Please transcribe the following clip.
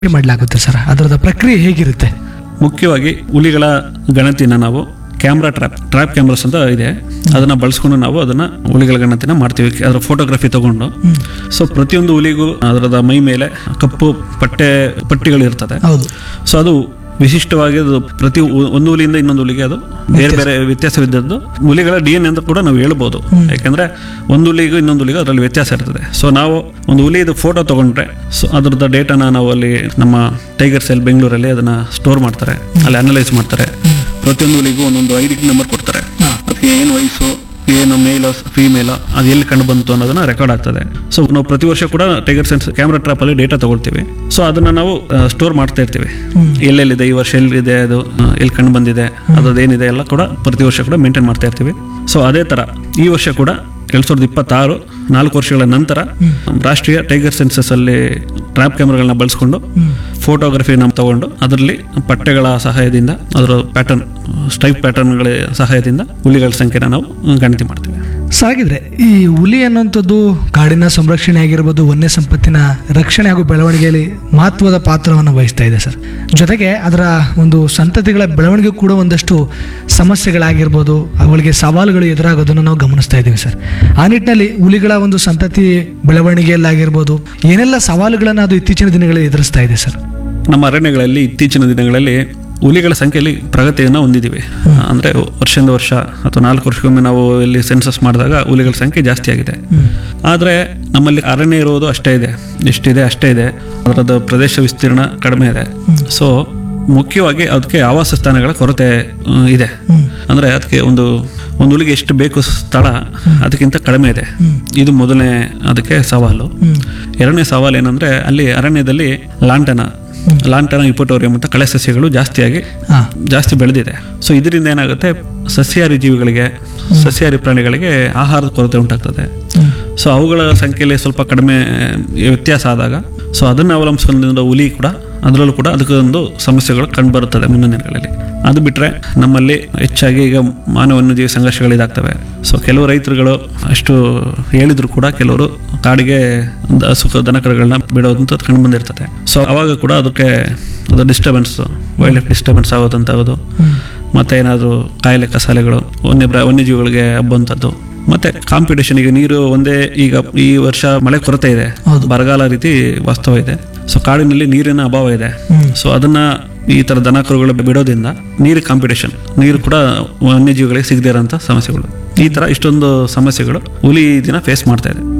ಮಾಡಲಾಗುತ್ತೆ ಸರ್, ಅದರದ ಪ್ರಕ್ರಿಯೆ ಹೇಗಿರುತ್ತೆ? ಮುಖ್ಯವಾಗಿ ಹುಲಿಗಳ ಗಣತಿನ ನಾವು ಟ್ರ್ಯಾಪ್ ಕ್ಯಾಮ್ರಾಸ್ ಅಂತ ಇದೆ, ಅದನ್ನ ಬಳಸ್ಕೊಂಡು ನಾವು ಅದನ್ನ ಹುಲಿಗಳ ಗಣತಿನ ಮಾಡ್ತೀವಿ, ಅದರ ಫೋಟೋಗ್ರಫಿ ತಗೊಂಡು. ಸೊ ಪ್ರತಿಯೊಂದು ಹುಲಿಗೂ ಅದರದ ಮೈ ಮೇಲೆ ಕಪ್ಪು ಪಟ್ಟಿಗಳು ಇರ್ತದೆ. ಹೌದು. ಸೊ ಅದು ವಿಶಿಷ್ಟವಾಗಿ ಅದು ಒಂದು ಹುಲಿಯಿಂದ ಇನ್ನೊಂದು ಹುಲಿಗೆ ಅದು ಬೇರೆ ಬೇರೆ ವ್ಯತ್ಯಾಸವಿದ್ದದ್ದು ಹುಲಿಗಳ DNA ಅಂತ ಕೂಡ ನಾವು ಹೇಳ್ಬೋದು. ಯಾಕಂದ್ರೆ ಒಂದು ಹುಲಿಗೂ ಇನ್ನೊಂದು ಹುಲಿಗೂ ಅದರಲ್ಲಿ ವ್ಯತ್ಯಾಸ ಇರ್ತದೆ. ಸೊ ನಾವು ಒಂದು ಹುಲಿದು ಫೋಟೋ ತಗೊಂಡ್ರೆ ಸೊ ಅದ್ರದ್ದು ಡೇಟಾನ ನಾವು ಅಲ್ಲಿ ನಮ್ಮ ಟೈಗರ್ ಸೆಲ್ ಬೆಂಗಳೂರಲ್ಲಿ ಅದನ್ನ ಸ್ಟೋರ್ ಮಾಡ್ತಾರೆ, ಅಲ್ಲಿ ಅನಲೈಸ್ ಮಾಡ್ತಾರೆ. ಪ್ರತಿಯೊಂದು ಹುಲಿಗೂ ಒಂದೊಂದು ID ನಂಬರ್ ಕೊಡ್ತಾರೆ, ಅದಕ್ಕೆ ಏನು ವಯಸ್ಸು, ಏನು ಮೇಲ್ ಫೀಮೇಲ್, ಅದು ಎಲ್ಲಿ ಕಂಡು ಬಂತು ಅನ್ನೋದನ್ನ ರೆಕಾರ್ಡ್ ಆಗ್ತದೆ. ಸೊ ನಾವು ಪ್ರತಿ ವರ್ಷ ಕೂಡ ಟೈಗರ್ ಸೆನ್ಸ್ ಕ್ಯಾಮ್ರಾ ಟ್ರಾಪ್ ಅಲ್ಲಿ ಡೇಟಾ ತಗೊಳ್ತೀವಿ. ಸೊ ಅದನ್ನ ನಾವು ಸ್ಟೋರ್ ಮಾಡ್ತಾ ಇರ್ತೀವಿ, ಎಲ್ಲೆಲ್ಲಿದೆ ಈ ವರ್ಷ ಎಲ್ಲಿದೆ, ಅದು ಎಲ್ಲಿ ಕಂಡು ಬಂದಿದೆ, ಅದೇನಿದೆ ಎಲ್ಲ ಕೂಡ ಪ್ರತಿ ವರ್ಷ ಕೂಡ ಮೇಂಟೈನ್ ಮಾಡ್ತಾ ಇರ್ತೀವಿ. ಸೊ ಅದೇ ತರ ಈ ವರ್ಷ ಕೂಡ 2026 4 ವರ್ಷಗಳ ನಂತರ ರಾಷ್ಟ್ರೀಯ ಟೈಗರ್ ಸೆನ್ಸಸ್ ಅಲ್ಲಿ ಟ್ರ್ಯಾಪ್ ಕ್ಯಾಮ್ರಾಗಳನ್ನ ಬಳಸ್ಕೊಂಡು ಫೋಟೋಗ್ರಫಿ ನಾವು ತಗೊಂಡು ಅದರಲ್ಲಿ ಪಟ್ಟೆಗಳ ಸಹಾಯದಿಂದ ಅದರ ಪ್ಯಾಟರ್ನ್ ಸ್ಟ್ರೈಪ್ ಪ್ಯಾಟರ್ನ್ಗಳ ಸಹಾಯದಿಂದ ಹುಲಿಗಳ ಸಂಖ್ಯೆನ ನಾವು ಗಣತಿ ಮಾಡ್ತೀವಿ. ಸಾಗಿದ್ರೆ ಈ ಹುಲಿ ಅನ್ನುವಂಥದ್ದು ಕಾಡಿನ ಸಂರಕ್ಷಣೆ ಆಗಿರ್ಬೋದು, ವನ್ಯ ಸಂಪತ್ತಿನ ರಕ್ಷಣೆ ಹಾಗೂ ಬೆಳವಣಿಗೆಯಲ್ಲಿ ಮಹತ್ವದ ಪಾತ್ರವನ್ನು ವಹಿಸ್ತಾ ಇದೆ ಸರ್. ಜೊತೆಗೆ ಅದರ ಒಂದು ಸಂತತಿಗಳ ಬೆಳವಣಿಗೆ ಕೂಡ ಒಂದಷ್ಟು ಸಮಸ್ಯೆಗಳಾಗಿರ್ಬೋದು, ಅವುಗಳಿಗೆ ಸವಾಲುಗಳು ಎದುರಾಗೋದನ್ನು ನಾವು ಗಮನಿಸ್ತಾ ಇದ್ದೀವಿ ಸರ್. ಆ ನಿಟ್ಟಿನಲ್ಲಿ ಹುಲಿಗಳ ಒಂದು ಸಂತತಿ ಬೆಳವಣಿಗೆಯಲ್ಲಾಗಿರ್ಬೋದು ಏನೆಲ್ಲ ಸವಾಲುಗಳನ್ನು ಅದು ಇತ್ತೀಚಿನ ದಿನಗಳಲ್ಲಿ ಎದುರಿಸ್ತಾ ಇದೆ ಸರ್? ನಮ್ಮ ಅರಣ್ಯಗಳಲ್ಲಿ ಇತ್ತೀಚಿನ ದಿನಗಳಲ್ಲಿ ಹುಲಿಗಳ ಸಂಖ್ಯೆಯಲ್ಲಿ ಪ್ರಗತಿಯನ್ನು ಹೊಂದಿದ್ದೀವಿ. ಅಂದರೆ ವರ್ಷದಿಂದ ವರ್ಷ ಅಥವಾ 4 ವರ್ಷಕ್ಕೊಮ್ಮೆ ನಾವು ಇಲ್ಲಿ ಸೆನ್ಸಸ್ ಮಾಡಿದಾಗ ಹುಲಿಗಳ ಸಂಖ್ಯೆ ಜಾಸ್ತಿ ಆಗಿದೆ. ಆದರೆ ನಮ್ಮಲ್ಲಿ ಅರಣ್ಯ ಇರೋದು ಅಷ್ಟೇ ಇದೆ, ಎಷ್ಟಿದೆ ಅಷ್ಟೇ ಇದೆ, ಅದರದ ಪ್ರದೇಶ ವಿಸ್ತೀರ್ಣ ಕಡಿಮೆ ಇದೆ. ಸೊ ಮುಖ್ಯವಾಗಿ ಅದಕ್ಕೆ ಆವಾಸ ಸ್ಥಾನಗಳ ಕೊರತೆ ಇದೆ. ಅಂದರೆ ಅದಕ್ಕೆ ಒಂದು ಹುಲಿಗೆ ಎಷ್ಟು ಬೇಕು ಸ್ಥಳ ಅದಕ್ಕಿಂತ ಕಡಿಮೆ ಇದೆ. ಇದು ಮೊದಲನೇ ಅದಕ್ಕೆ ಸವಾಲು. ಎರಡನೇ ಸವಾಲು ಏನಂದ್ರೆ ಅಲ್ಲಿ ಅರಣ್ಯದಲ್ಲಿ ಲಾಂಟನ ಹಿಪೋಟೋರಿಯಂ ಅಂತ ಕಳೆ ಸಸ್ಯಗಳು ಜಾಸ್ತಿ ಬೆಳೆದಿದೆ. ಸೊ ಇದರಿಂದ ಏನಾಗುತ್ತೆ, ಸಸ್ಯಾಹಾರಿ ಜೀವಿಗಳಿಗೆ, ಸಸ್ಯಾಹಾರಿ ಪ್ರಾಣಿಗಳಿಗೆ ಆಹಾರದ ಕೊರತೆ ಉಂಟಾಗ್ತದೆ. ಸೊ ಅವುಗಳ ಸಂಖ್ಯೆಯಲ್ಲಿ ಸ್ವಲ್ಪ ಕಡಿಮೆ ವ್ಯತ್ಯಾಸ ಆದಾಗ ಸೊ ಅದನ್ನು ಅವಲಂಬಿಸಿಕೊಂಡು ಹುಲಿ ಕೂಡ ಅದರಲ್ಲೂ ಕೂಡ ಅದಕ್ಕೊಂದು ಸಮಸ್ಯೆಗಳು ಕಂಡುಬರುತ್ತದೆ ಮುಂದಿನ ದಿನಗಳಲ್ಲಿ. ಅದು ಬಿಟ್ಟರೆ ನಮ್ಮಲ್ಲಿ ಹೆಚ್ಚಾಗಿ ಈಗ ಮಾನವ ವನ್ಯಜೀವಿ ಸಂಘರ್ಷಗಳು ಇದಾಗ್ತವೆ. ಸೊ ಕೆಲವು ರೈತರುಗಳು ಅಷ್ಟು ಹೇಳಿದ್ರು ಕೂಡ ಕೆಲವರು ಕಾಡಿಗೆ ದನಕರುಗಳನ್ನ ಬಿಡೋದಂತ ಕಂಡು ಬಂದಿರ್ತದೆ. ಸೊ ಅವಾಗ ಕೂಡ ಅದಕ್ಕೆ ಅದು ಡಿಸ್ಟರ್ಬೆನ್ಸ್, ವೈಲ್ಡ್ ಲೈಫ್ ಡಿಸ್ಟರ್ಬೆನ್ಸ್ ಆಗೋದಂಥದ್ದು, ಮತ್ತೆ ಏನಾದರೂ ಕಾಯಿಲೆ ಕಸಾಲೆಗಳು ವನ್ಯಜೀವಿಗಳಿಗೆ ಹಬ್ಬುವಂಥದ್ದು, ಮತ್ತೆ ಕಾಂಪಿಟೇಷನ್. ಈಗ ನೀರು ಒಂದೇ, ಈಗ ಈ ವರ್ಷ ಮಳೆ ಕೊರತೆ ಇದೆ, ಬರಗಾಲ ರೀತಿ ವಾಸ್ತವ ಇದೆ. ಸೊ ಕಾಡಿನಲ್ಲಿ ನೀರಿನ ಅಭಾವ ಇದೆ. ಸೊ ಅದನ್ನ ಈ ತರ ದನಕರುಗಳು ಬಿಡೋದ್ರಿಂದ ನೀರು ಕಾಂಪಿಟೇಷನ್, ನೀರು ಕೂಡ ವನ್ಯಜೀವಿಗಳಿಗೆ ಸಿಗದೇ ಇರೋಂಥ ಸಮಸ್ಯೆಗಳು, ಈ ತರ ಇಷ್ಟೊಂದು ಸಮಸ್ಯೆಗಳು ಹುಲಿ ದಿನ ಫೇಸ್ ಮಾಡ್ತಾ ಇದೆ.